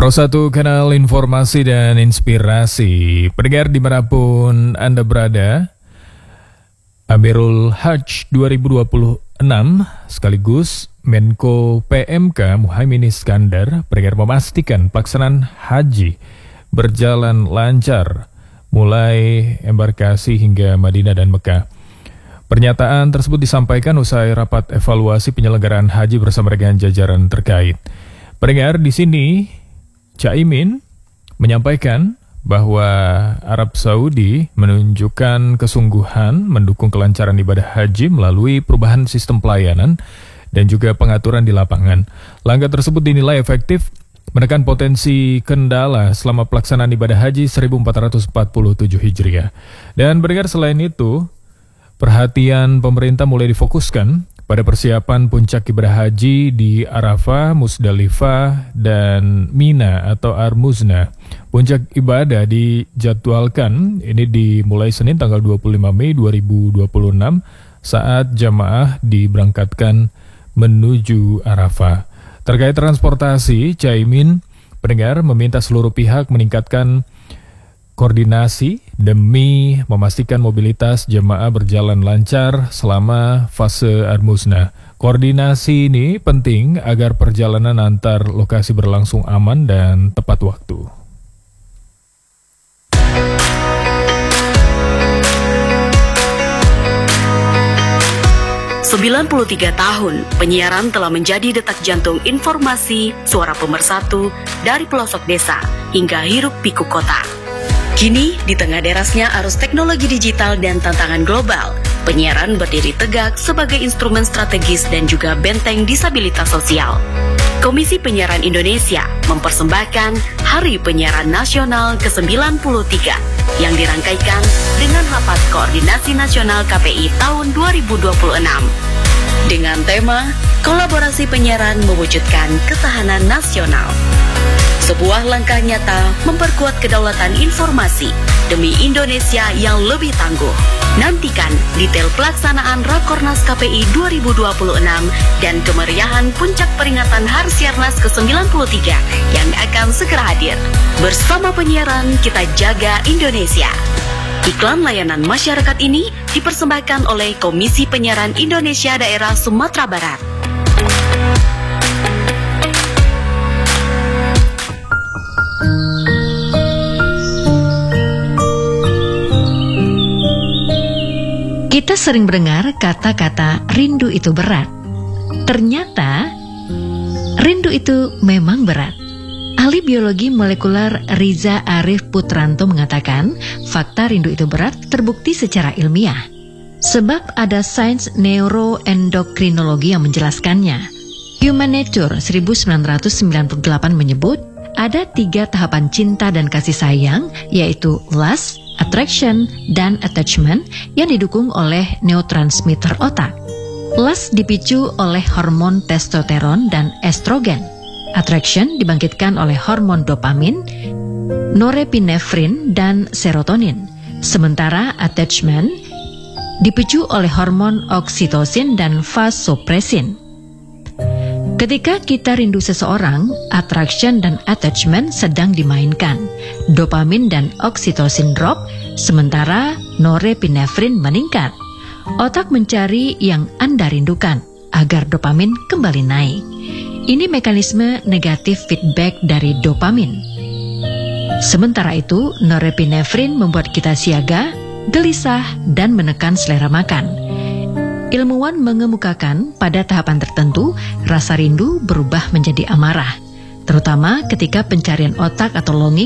Pro 1 kanal informasi dan inspirasi. Pendengar dimanapun Anda berada, Amirul Hajj 2026 sekaligus Menko PMK Muhaimin Iskandar pendengar memastikan pelaksanaan haji berjalan lancar mulai embarkasi hingga Madinah dan Mekah. Pernyataan tersebut disampaikan usai rapat evaluasi penyelenggaraan haji bersama dengan jajaran terkait. Pendengar, di sini Caimin menyampaikan bahwa Arab Saudi menunjukkan kesungguhan mendukung kelancaran ibadah haji melalui perubahan sistem pelayanan dan juga pengaturan di lapangan. Langkah tersebut dinilai efektif menekan potensi kendala selama pelaksanaan ibadah haji 1447 Hijriah. Dan pendengar, selain itu, perhatian pemerintah mulai difokuskan pada persiapan puncak ibadah haji di Arafah, Musdalifah, dan Mina atau Armuzna. Puncak ibadah dijadwalkan ini dimulai Senin tanggal 25 Mei 2026 saat jamaah diberangkatkan menuju Arafah. Terkait transportasi, Caimin pendengar meminta seluruh pihak meningkatkan koordinasi demi memastikan mobilitas jemaah berjalan lancar selama fase Armuzna. Koordinasi ini penting agar perjalanan antar lokasi berlangsung aman dan tepat waktu. ...93 tahun, penyiaran telah menjadi detak jantung informasi suara pemersatu dari pelosok desa hingga hiruk pikuk kota. Kini, di tengah derasnya arus teknologi digital dan tantangan global, penyiaran berdiri tegak sebagai instrumen strategis dan juga benteng disabilitas sosial. Komisi Penyiaran Indonesia mempersembahkan Hari Penyiaran Nasional ke-93 yang dirangkaikan dengan Rapat Koordinasi Nasional KPI tahun 2026. Dengan tema, Kolaborasi Penyiaran Mewujudkan Ketahanan Nasional. Sebuah langkah nyata memperkuat kedaulatan informasi demi Indonesia yang lebih tangguh. Nantikan detail pelaksanaan Rakornas KPI 2026 dan kemeriahan puncak peringatan Harsiarnas ke-93 yang akan segera hadir. Bersama penyiaran, kita jaga Indonesia. Iklan layanan masyarakat ini dipersembahkan oleh Komisi Penyiaran Indonesia Daerah Sumatera Barat. Kita sering mendengar kata-kata rindu itu berat. Ternyata rindu itu memang berat. Ahli biologi molekuler Riza Arif Putranto mengatakan fakta rindu itu berat terbukti secara ilmiah. Sebab ada sains neuroendokrinologi yang menjelaskannya. Human Nature 1998 menyebut ada 3 tahapan cinta dan kasih sayang, yaitu lust, attraction, dan attachment yang didukung oleh neurotransmitter otak. Lust dipicu oleh hormon testosteron dan estrogen. Attraction dibangkitkan oleh hormon dopamin, norepinefrin, dan serotonin. Sementara attachment dipicu oleh hormon oksitosin dan vasopresin. Ketika kita rindu seseorang, attraction dan attachment sedang dimainkan. Dopamin dan oksitosin drop, sementara norepinefrin meningkat. Otak mencari yang Anda rindukan agar dopamin kembali naik. Ini mekanisme negatif feedback dari dopamin. Sementara itu, norepinefrin membuat kita siaga, gelisah, dan menekan selera makan. Ilmuwan mengemukakan pada tahapan tertentu, rasa rindu berubah menjadi amarah, terutama ketika pencarian otak atau longing